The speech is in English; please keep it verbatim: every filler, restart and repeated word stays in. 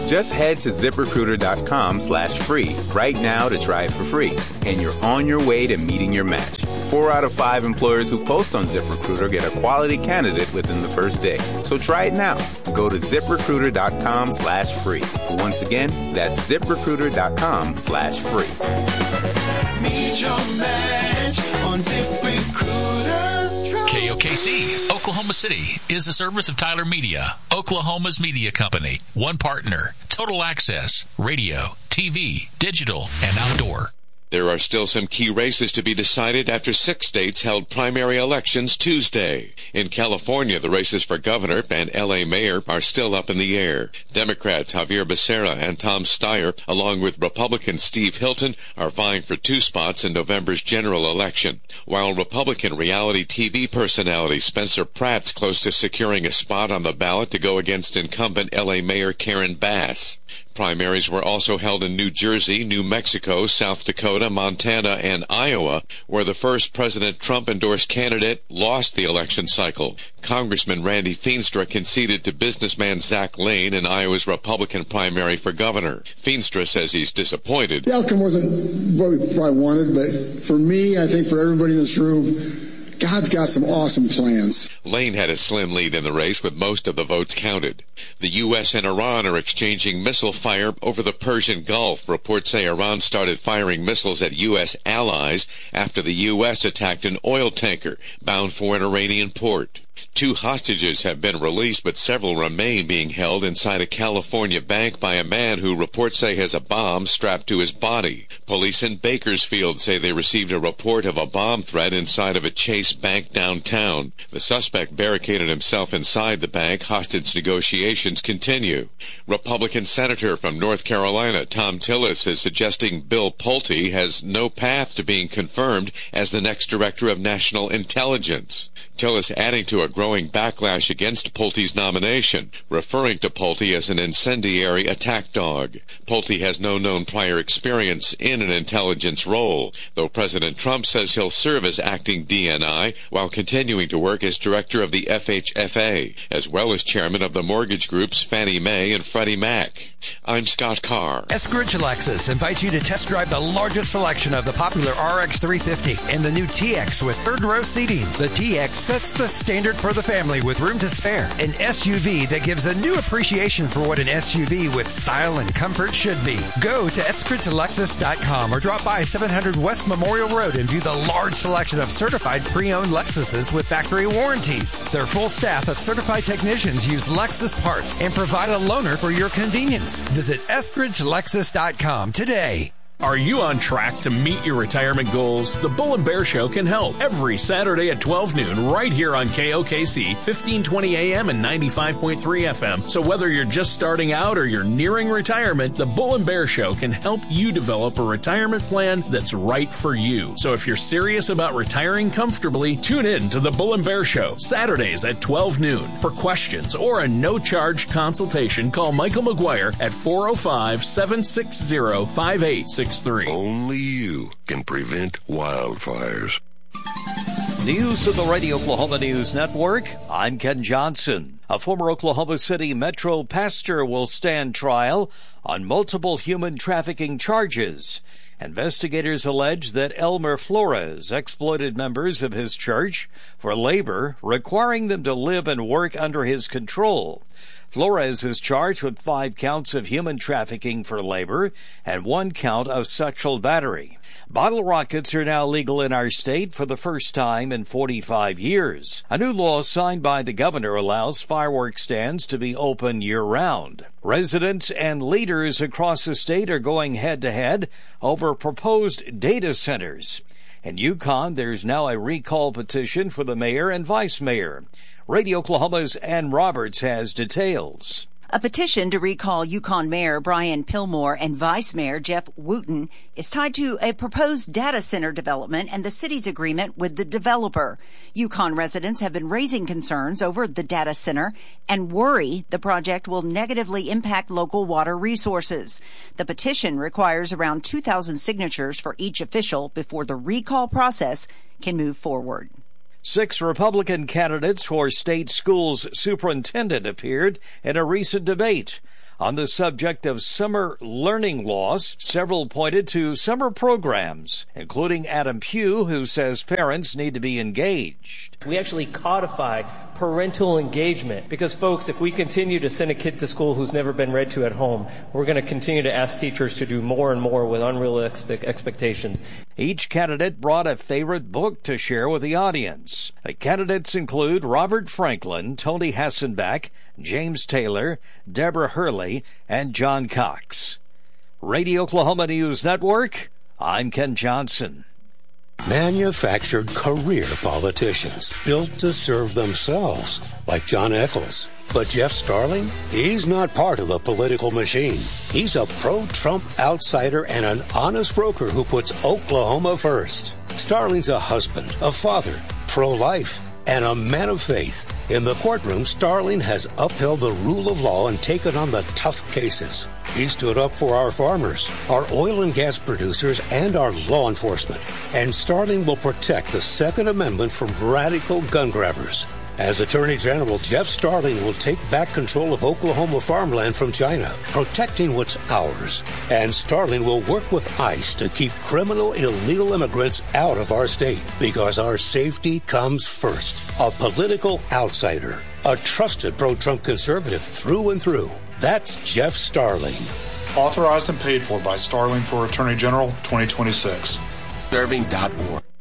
Just head to ZipRecruiter.com slash free right now to try it for free, and you're on your way to meeting your match. Four out of five employers who post on ZipRecruiter get a quality candidate within the first day. So try it now. Go to ZipRecruiter.com slash free. Once again, that's ZipRecruiter.com slash free. Meet your match on ZipRecruiter. K O K C, Oklahoma City, is a service of Tyler Media, Oklahoma's media company. One partner, total access, radio, T V, digital, and outdoor. There are still some key races to be decided after six states held primary elections Tuesday. In California, the races for governor and L A mayor are still up in the air. Democrats Javier Becerra and Tom Steyer, along with Republican Steve Hilton, are vying for two spots in November's general election, while Republican reality T V personality Spencer Pratt's close to securing a spot on the ballot to go against incumbent L A Mayor Karen Bass. Primaries were also held in New Jersey, New Mexico, South Dakota, Montana, and Iowa, where the first President Trump-endorsed candidate lost the election cycle. Congressman Randy Feenstra conceded to businessman Zach Lane in Iowa's Republican primary for governor. Feenstra says he's disappointed. The outcome wasn't what we probably wanted, but for me, I think for everybody in this room, God's got some awesome plans. Lane had a slim lead in the race with most of the votes counted. The U S and Iran are exchanging missile fire over the Persian Gulf. Reports say Iran started firing missiles at U S allies after the U S attacked an oil tanker bound for an Iranian port. Two hostages have been released, but several remain being held inside a California bank by a man who reports say has a bomb strapped to his body. Police in Bakersfield say they received a report of a bomb threat inside of a Chase bank downtown. The suspect barricaded himself inside the bank. Hostage negotiations continue. Republican Senator from North Carolina Tom Tillis is suggesting Bill Pulte has no path to being confirmed as the next Director of National Intelligence. Tillis adding to a growing backlash against Pulte's nomination, referring to Pulte as an incendiary attack dog. Pulte has no known prior experience in an intelligence role, though President Trump says he'll serve as acting D N I while continuing to work as director of the F H F A, as well as chairman of the mortgage groups Fannie Mae and Freddie Mac. I'm Scott Carr. Eskridge Lexus invites you to test drive the largest selection of the popular R X three fifty and the new T X with third row seating. The T X sets the standard for the family with room to spare. An S U V that gives a new appreciation for what an S U V with style and comfort should be. Go to eskridge lexus dot com or drop by seven hundred West Memorial Road and view the large selection of certified pre-owned Lexuses with factory warranties. Their full staff of certified technicians use Lexus parts and provide a loaner for your convenience. Visit eskridge lexus dot com today. Are you on track to meet your retirement goals? The Bull and Bear Show can help every Saturday at twelve noon right here on K O K C, fifteen twenty A M and ninety-five point three F M. So whether you're just starting out or you're nearing retirement, the Bull and Bear Show can help you develop a retirement plan that's right for you. So if you're serious about retiring comfortably, tune in to the Bull and Bear Show, Saturdays at twelve noon. For questions or a no-charge consultation, call Michael McGuire at four oh five, seven six zero, five eight six three. Only you can prevent wildfires. News of the Radio Oklahoma News Network. I'm Ken Johnson. A former Oklahoma City Metro pastor will stand trial on multiple human trafficking charges. Investigators allege that Elmer Flores exploited members of his church for labor, requiring them to live and work under his control. Flores is charged with five counts of human trafficking for labor and one count of sexual battery. Bottle rockets are now legal in our state for the first time in forty-five years. A new law signed by the governor allows fireworks stands to be open year-round. Residents and leaders across the state are going head-to-head over proposed data centers. In Yukon, there's now a recall petition for the mayor and vice mayor. Radio Oklahoma's Ann Roberts has details. A petition to recall Yukon Mayor Brian Pillmore and Vice Mayor Jeff Wooten is tied to a proposed data center development and the city's agreement with the developer. Yukon residents have been raising concerns over the data center and worry the project will negatively impact local water resources. The petition requires around two thousand signatures for each official before the recall process can move forward. Six Republican candidates for state schools superintendent appeared in a recent debate. On the subject of summer learning loss, several pointed to summer programs, including Adam Pugh, who says parents need to be engaged. We actually codify parental engagement because, folks, if we continue to send a kid to school who's never been read to at home, we're going to continue to ask teachers to do more and more with unrealistic expectations. Each candidate brought a favorite book to share with the audience. The candidates include Robert Franklin, Tony Hassenbach, James Taylor, Deborah Hurley, and John Cox. Radio Oklahoma News Network, I'm Ken Johnson. Manufactured career politicians built to serve themselves, like John Eccles. But Jeff Starling, he's not part of the political machine. He's a pro-Trump outsider and an honest broker who puts Oklahoma first. Starling's a husband, a father, pro-life, and a man of faith. In the courtroom, Starling has upheld the rule of law and taken on the tough cases. He stood up for our farmers, our oil and gas producers, and our law enforcement. And Starling will protect the Second Amendment from radical gun grabbers. As Attorney General, Jeff Starling will take back control of Oklahoma farmland from China, protecting what's ours. And Starling will work with ICE to keep criminal illegal immigrants out of our state, because our safety comes first. A political outsider, a trusted pro-Trump conservative through and through. That's Jeff Starling. Authorized and paid for by Starling for Attorney General twenty twenty-six. Serving dot org.